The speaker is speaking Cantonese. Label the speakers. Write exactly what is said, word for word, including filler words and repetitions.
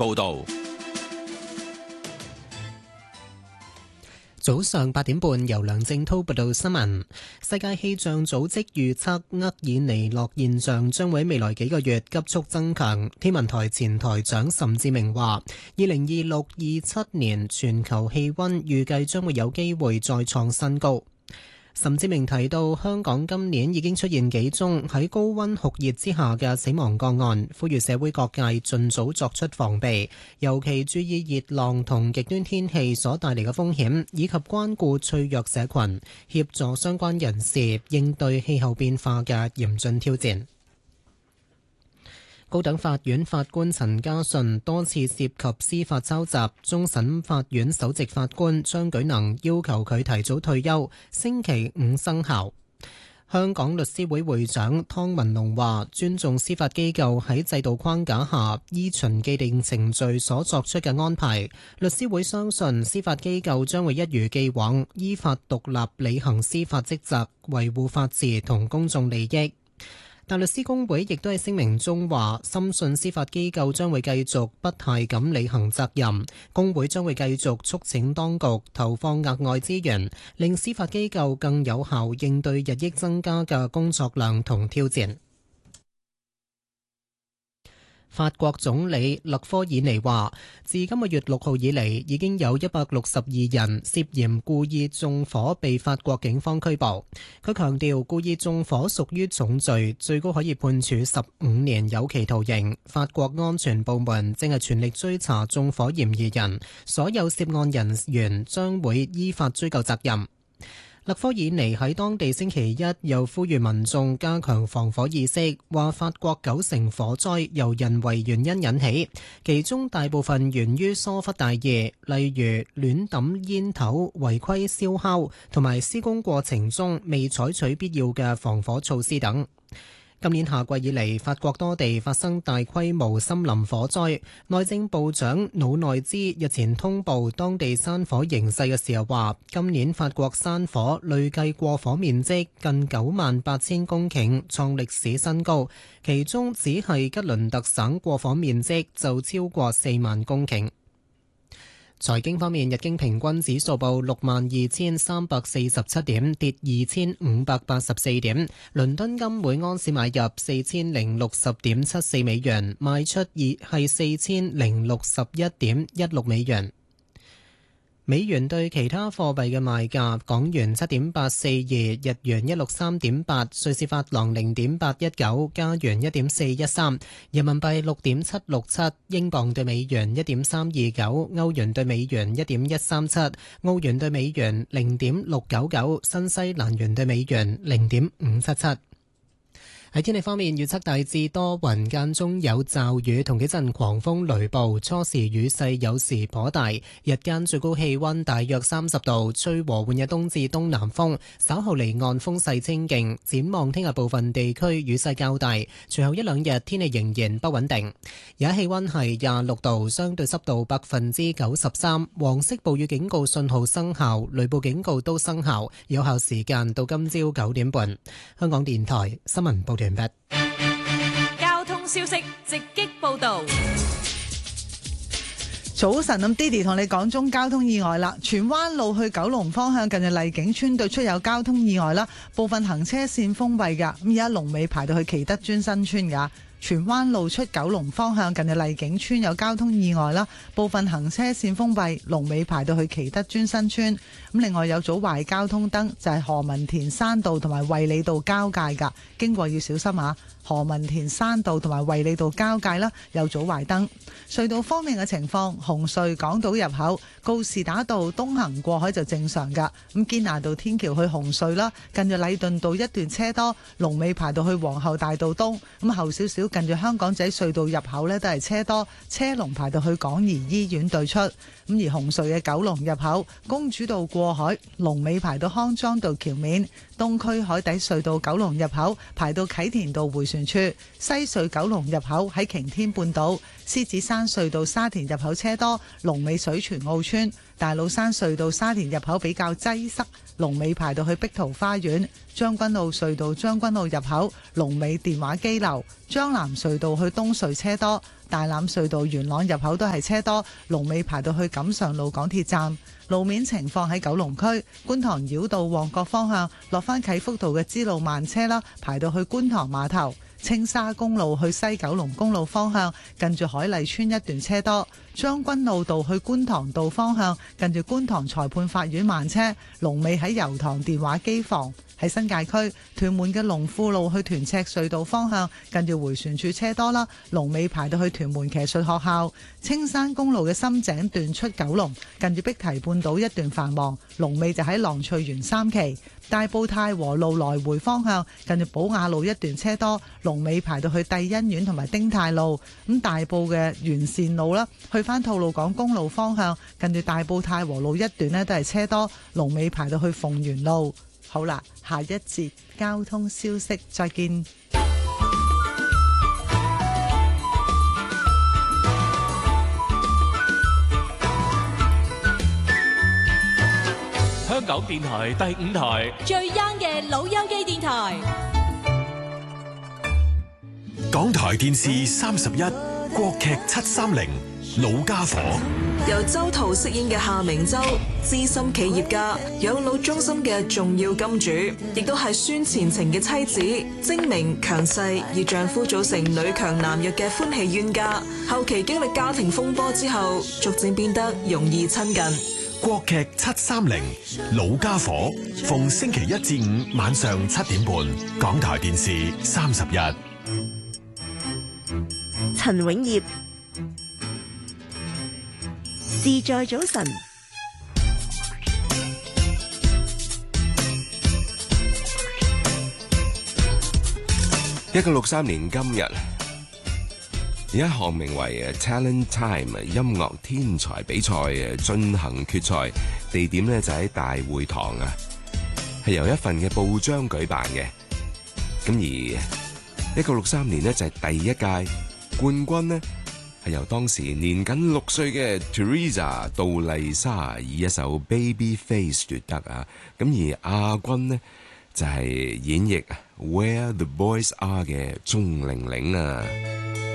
Speaker 1: 報導。
Speaker 2: 早上八點半，由梁正滔報道新聞。世界氣象組織預測厄爾尼諾現象將會喺未來幾個月急速增強。天文台前台長岑志明話，二零二六、二七年全球氣溫預計將會有機會再創新高。岑志明提到，香港今年已經出現幾宗喺高溫酷熱之下嘅死亡個案，呼籲社會各界盡早作出防備，尤其注意熱浪同極端天氣所帶嚟嘅風險，以及關顧脆弱社群，協助相關人士應對氣候變化嘅嚴峻挑戰。高等法院法官陳家順多次涉及司法抄襲，終審法院首席法官張舉能要求佢提早退休，星期五生效。香港律師會會長湯文龍話，尊重司法機構喺制度框架下依循既定程序所作出嘅安排。律師會相信司法機構將會一如既往依法獨立履行司法職責，維護法治同公眾利益。大律師公會亦都喺聲明中話，深信司法機構將會繼續不懈咁履行責任。公會將會繼續促請當局投放額外資源，令司法機構更有效應對日益增加嘅工作量同挑戰。法國總理勒科爾尼話，自今個月六號以嚟，已經有一百六十二人涉嫌故意縱火被法國警方拘捕。佢強調，故意縱火屬於重罪，最高可以判處十五年有期徒刑。法國安全部門正係全力追查縱火嫌疑人，所有涉案人員將會依法追究責任。勒科爾尼喺當地星期一又呼籲民眾加強防火意識，話法國九成火災由人為原因引起，其中大部分源於疏忽大意，例如亂抌煙頭、違規燒烤同埋施工過程中未採取必要嘅防火措施等。今年夏季以嚟，法國多地發生大規模森林火災。內政部長魯內茲日前通報當地山火形勢嘅時候話，今年法國山火累計過火面積近九萬八千公頃，創歷史新高。其中只係吉倫特省過火面積就超過四萬公頃。財經方面，日經平均指數報六萬二千三百四十七點，跌二千五百八十四點。倫敦金每盎司買入四千零六十點七四美元，賣出二係四千零六十一點一六美元。美元對其他貨幣嘅賣價：港元七點八四二，日元一六三點八，瑞士法郎零點八一九，加元一點四一三，人民幣六點七六七，英鎊對美元一點三二九，歐元對美元一點一三七，澳元對美元零點六九九，新西蘭元對美元零點五七七。喺天氣方面，預測大致多雲，間中有驟雨同幾陣狂風雷暴，初時雨勢有時頗大，日間最高氣溫大約三十度，吹和緩嘅東至東南風，稍後離岸風勢清勁。展望聽日部分地區雨勢較大，隨後一兩日天氣仍然不穩定。而家氣溫係廿六度，相對濕度百分之九十三，黃色暴雨警告信號生效，雷暴警告都生效，有效時間到今朝九點半。香港電台新聞報道。
Speaker 3: 交通消息直擊報道。
Speaker 4: 早晨，咁 Didi 同你講中交通意外啦。荃灣路去九龍方向近住麗景村對出有交通意外啦，部分行車線封閉噶。咁而家龍尾排到去祈德尊新村噶。荃灣路出九龍方向近住麗景村有交通意外啦，部分行車線封閉，龍尾排到去祈德尊新村。咁另外有組壞交通燈，就係何文田山道同埋衛理道交界噶，經過要小心啊。何文田山道同埋衛理道交界啦，有組壞燈。隧道方面嘅情況，紅隧港島入口告士打道東行過海就正常噶。咁堅拿道天橋去紅隧啦，近住禮頓道一段車多，龍尾排到去皇后大道東。咁後少少近住香港仔隧道入口呢，都係車多，車龍排到去港怡醫院對出。咁而紅隧嘅九龍入口公主道過海，龍尾排到康莊道橋面。東區海底隧道九龍入口排到啟田道回旋處，西隧九龍入口喺擎天半島，獅子山隧道沙田入口車多，龍尾水泉澳村。大老山隧道沙田入口比較擠塞，龍尾排到去碧桃花園。將軍澳隧道將軍澳入口龍尾電話機樓。將南隧道去東隧車多， 大欖隧道元朗入口都係車多，龍尾排到去錦上路港鐵站。路面情況喺九龍區觀塘繞道旺角方向落返啟福道嘅支路慢車啦，排到去觀塘碼頭。青沙公路去西九龍公路方向，近住海麗村一段車多；將軍澳道去觀塘道方向，近住觀塘裁判法院慢車；龍尾喺油塘電話機房。喺新界區屯門嘅龍富路去屯赤隧道方向，近住迴旋處車多啦，龍尾排到去屯門騎術學校。青山公路嘅深井段出九龍，近住碧堤半島一段繁忙，龍尾就喺浪翠園三期。大埔太和路來回方向，近住寶雅路一段車多，龍尾排到去帝欣苑同埋丁太路。咁大埔嘅完善路啦，去返吐露港公路方向，近住大埔太和路一段呢都係車多，龍尾排到去鳳園路。好啦，下一節交通消息，再見。
Speaker 1: 香港電台第五台
Speaker 3: 最 young 嘅老友記電台，
Speaker 5: 港台電視三十一國劇七三零老家伙，
Speaker 6: 由周濤飾演嘅夏明洲，資深企業家，養老中心嘅重要金主，亦都係孫前程嘅妻子，精明強勢，與丈夫組成女強男弱嘅歡喜冤家。後期經歷家庭風波之後，逐漸變得容易親近。
Speaker 5: 國劇七三零老家伙，逢星期一至五晚上七點半，港台電視三十一。
Speaker 7: 陳永業，自在早晨。
Speaker 8: 一九六三年今日，有一項名為 Talent Time 音樂天才比賽進行決賽，地點呢就喺大會堂啊，係由一份嘅報章舉辦嘅。咁而一九六三年呢就係第一屆冠軍呢，係由當時年僅六歲嘅 Teresa 杜麗莎以一首 Baby Face 奪得啊。咁而亞軍呢就係演繹 Where the Boys Are 嘅鍾玲玲啊。